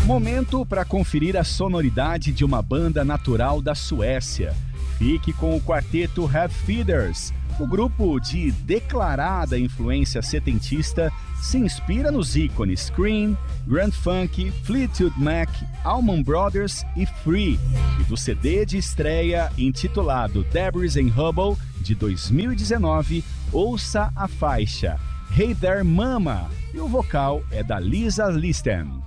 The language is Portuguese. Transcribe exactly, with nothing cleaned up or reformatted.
Momento para conferir a sonoridade de uma banda natural da Suécia. Fique com o quarteto Have Feeders. O grupo de declarada influência setentista se inspira nos ícones Cream, Grand Funk, Fleetwood Mac, Allman Brothers e Free, e do C D de estreia intitulado Debris and Hubble, de dois mil e dezenove, ouça a faixa Hey There Mama, e o vocal é da Lisa Listen.